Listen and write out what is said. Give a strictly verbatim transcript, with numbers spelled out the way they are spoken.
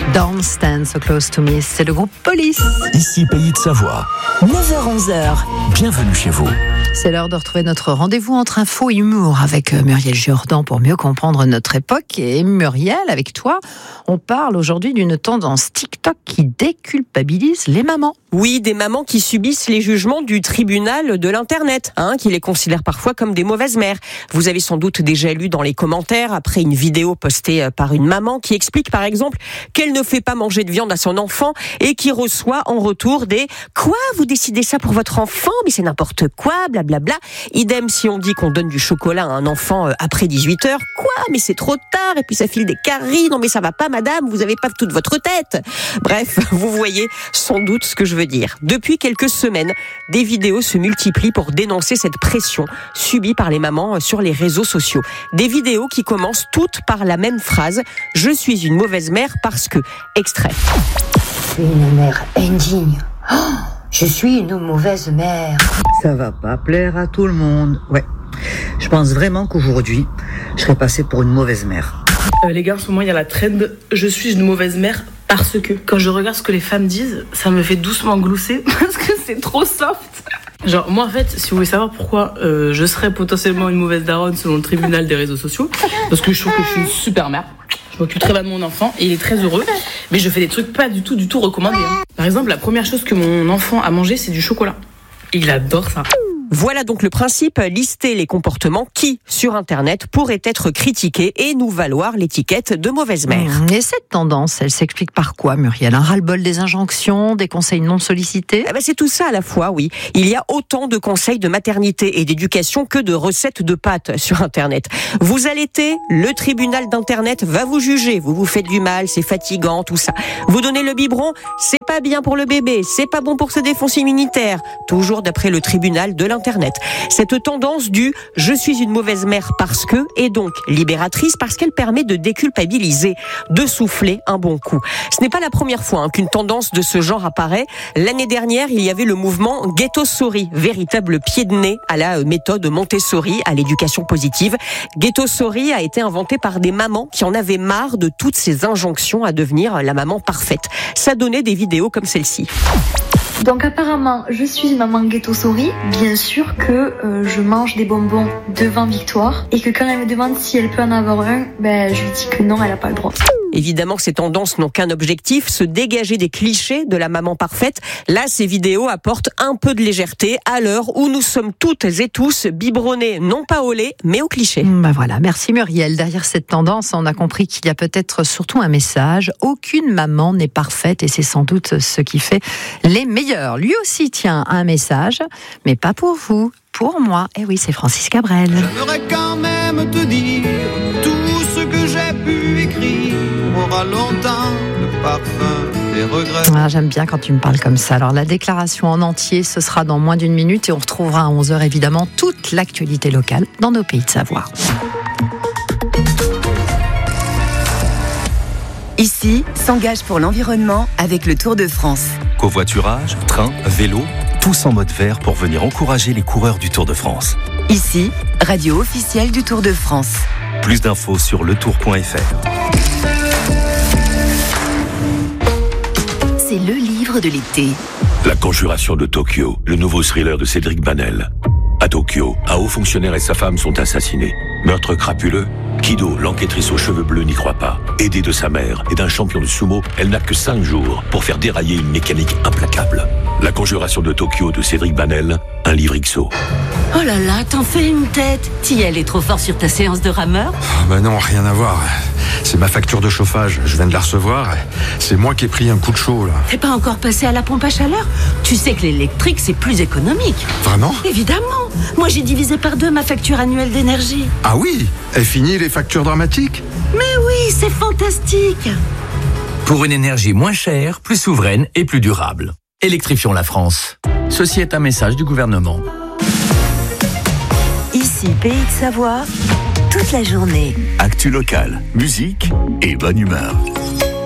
Don't Stand So Close To Me, c'est le groupe Police. Ici Pays de Savoie. neuf heures onze heures. Bienvenue chez vous. C'est l'heure de retrouver notre rendez-vous entre info et humour avec Muriel Jourdan pour mieux comprendre notre époque. Et Muriel, avec toi, on parle aujourd'hui d'une tendance TikTok qui déculpabilise les mamans. Oui, des mamans qui subissent les jugements du tribunal de l'Internet, hein, qui les considèrent parfois comme des mauvaises mères. Vous avez sans doute déjà lu dans les commentaires, après une vidéo postée par une maman qui explique par exemple qu'elle ne fait pas manger de viande à son enfant et qui reçoit en retour des « Quoi, vous décidez ça pour votre enfant ? Mais c'est n'importe quoi, blablabla ». Idem si on dit qu'on donne du chocolat à un enfant après dix-huit heures. « Quoi, mais c'est trop tard, et puis ça file des caries, non mais ça va pas madame, vous avez pas toute votre tête ». Bref, vous voyez sans doute ce que je veux dire. Depuis quelques semaines, des vidéos se multiplient pour dénoncer cette pression subie par les mamans sur les réseaux sociaux. Des vidéos qui commencent toutes par la même phrase « Je suis une mauvaise mère parce que…» Extrait. Je suis une mère indigne. Oh, je suis une mauvaise mère. Ça va pas plaire à tout le monde. Ouais. Je pense vraiment qu'aujourd'hui, je serais passée pour une mauvaise mère. Euh, les gars, en ce moment, il y a la trend « Je suis une mauvaise mère parce que…» Quand je regarde ce que les femmes disent, ça me fait doucement glousser parce que c'est trop soft. Genre, moi, en fait, si vous voulez savoir pourquoi euh, je serais potentiellement une mauvaise daronne selon le tribunal des réseaux sociaux, parce que je trouve que je suis une super mère. Je m'occupe très bien de mon enfant et il est très heureux, mais je fais des trucs pas du tout, du tout recommandés. Hein. Par exemple, la première chose que mon enfant a mangé, c'est du chocolat. Il adore ça. Voilà donc le principe, lister les comportements qui, sur Internet, pourraient être critiqués et nous valoir l'étiquette de mauvaise mère. Et cette tendance, elle s'explique par quoi, Muriel ? Un ras-le-bol des injonctions, des conseils non sollicités ? Eh ben c'est tout ça à la fois, oui. Il y a autant de conseils de maternité et d'éducation que de recettes de pâtes sur Internet. Vous allaitez, le tribunal d'Internet va vous juger. Vous vous faites du mal, c'est fatigant, tout ça. Vous donnez le biberon, c'est pas bien pour le bébé, c'est pas bon pour sa défense immunitaire. Toujours d'après le tribunal de l'Internet. Internet. Cette tendance du « je suis une mauvaise mère parce que » est donc libératrice parce qu'elle permet de déculpabiliser, de souffler un bon coup. Ce n'est pas la première fois hein, qu'une tendance de ce genre apparaît. L'année dernière, il y avait le mouvement Ghetto Sorry, véritable pied de nez à la méthode Montessori, à l'éducation positive. Ghetto Sorry a été inventé par des mamans qui en avaient marre de toutes ces injonctions à devenir la maman parfaite. Ça donnait des vidéos comme celle-ci. Donc apparemment, je suis une maman ghetto sorry. Bien sûr que euh, je mange des bonbons devant Victoire et que quand elle me demande si elle peut en avoir un, ben je lui dis que non, elle n'a pas le droit. Évidemment, ces tendances n'ont qu'un objectif, se dégager des clichés de la maman parfaite. Là, ces vidéos apportent un peu de légèreté à l'heure où nous sommes toutes et tous biberonnés, non pas au lait, mais au cliché. Ben voilà, merci Muriel. Derrière cette tendance, on a compris qu'il y a peut-être surtout un message. Aucune maman n'est parfaite et c'est sans doute ce qui fait les meilleurs. Lui aussi tient un message, mais pas pour vous, pour moi. Et oui, c'est Francis Cabrel. J'aimerais quand même te dire tout ce que j'ai pu écrire aura longtemps le parfum des regrets. Ah, j'aime bien quand tu me parles comme ça. Alors la déclaration en entier, ce sera dans moins d'une minute et on retrouvera à onze heures évidemment toute l'actualité locale dans nos pays de Savoie. Ici, s'engage pour l'environnement avec le Tour de France. Covoiturage, train, vélo, tous en mode vert pour venir encourager les coureurs du Tour de France. Ici, radio officielle du Tour de France. Plus d'infos sur le tour point f r. C'est le livre de l'été. La conjuration de Tokyo, le nouveau thriller de Cédric Banel. À Tokyo, un haut fonctionnaire et sa femme sont assassinés. Meurtre crapuleux. Kido, l'enquêtrice aux cheveux bleus, n'y croit pas. Aidée de sa mère et d'un champion de sumo, elle n'a que cinq jours pour faire dérailler une mécanique implacable. La conjuration de Tokyo de Cédric Banel, un livre X O. Oh là là, t'en fais une tête. T'y allais trop fort sur ta séance de rameur ? Oh bah non, rien à voir. C'est ma facture de chauffage, je viens de la recevoir. C'est moi qui ai pris un coup de chaud là. T'es pas encore passé à la pompe à chaleur ? Tu sais que l'électrique c'est plus économique. Vraiment ? Évidemment. Moi j'ai divisé par deux ma facture annuelle d'énergie. Ah oui ? Est fini les factures dramatiques ? Mais oui, c'est fantastique. Pour une énergie moins chère, plus souveraine et plus durable. Électrifions la France. Ceci est un message du gouvernement. Ici, Pays de Savoie, toute la journée. Actu locale, musique et bonne humeur.